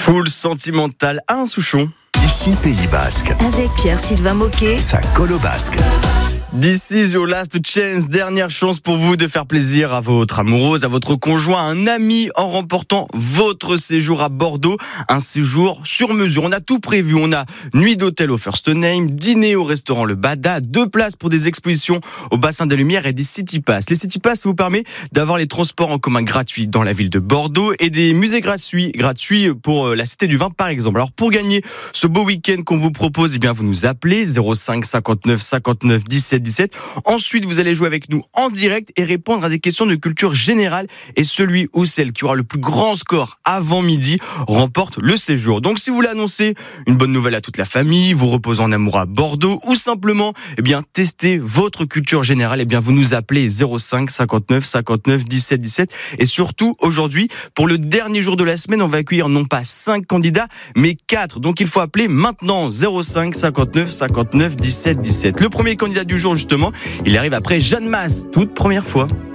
Full sentimental, un Souchon. Ici Pays Basque. Avec Pierre-Sylvain Moquet. Ça colle au basque. This is your last chance, dernière chance pour vous de faire plaisir à votre amoureuse, à votre conjoint, à un ami en remportant votre séjour à Bordeaux. Un séjour sur mesure. On a tout prévu. On a nuit d'hôtel au First Name, dîner au restaurant Le Bada, 2 places pour des expositions au Bassin des Lumières et des City Pass. Les City Pass vous permet d'avoir les transports en commun gratuits dans la ville de Bordeaux et des musées gratuits pour la Cité du Vin par exemple. Alors pour gagner ce beau week-end qu'on vous propose, vous nous appelez 05 59 59 17 17. Ensuite, vous allez jouer avec nous en direct et répondre à des questions de culture générale. Et celui ou celle qui aura le plus grand score avant midi remporte le séjour. Donc, si vous voulez annoncer une bonne nouvelle à toute la famille, vous reposez en amour à Bordeaux ou simplement, tester votre culture générale, vous nous appelez 05 59 59 17 17. Et surtout, aujourd'hui, pour le dernier jour de la semaine, on va accueillir non pas 5 candidats, mais 4. Donc, il faut appeler maintenant 05 59 59 17 17. Le premier candidat du jour, justement, il arrive après Jeanne Masse, toute première fois.